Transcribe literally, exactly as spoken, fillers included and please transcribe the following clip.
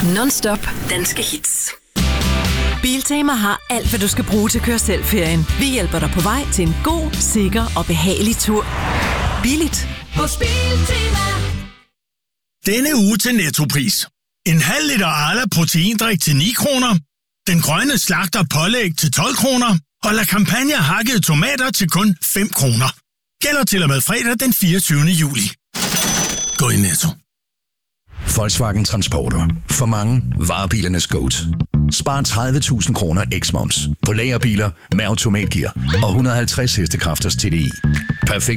Non-stop danske hits. Biltema har alt, hvad du skal bruge til at køre selv-ferien. Vi hjælper dig på vej til en god, sikker og behagelig tur. Billigt. Hos Biltema. Denne uge til Nettopris. En halv liter Arla proteindrik til ni kroner. Den grønne slagter pålæg til tolv kroner. Og La Campagna hakkede tomater til kun fem kroner. Gælder til og med fredag den fireogtyvende juli. Gå i Netto. Volkswagen Transporter. For mange varebilernes GOAT. Spar tredive tusind kroner eks-moms på lagerbiler med automatgear og et hundrede og halvtreds hestekræfters T D I. Perfekt